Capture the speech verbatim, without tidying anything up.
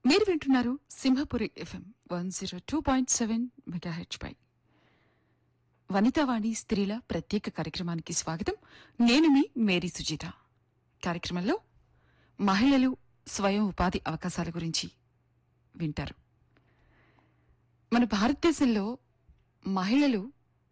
మీరు వింటున్నారు Simhapuri FM one zero two point seven మెగాహెచ్ పై వనితావాణి స్త్రీల ప్రత్యేక కార్యక్రమానికి స్వాగతం. నేను మీ మేరీ సుజీత. కార్యక్రమంలో మహిళలు స్వయం ఉపాధి అవకాశాల గురించి వింటారు. మన భారతదేశంలో మహిళలు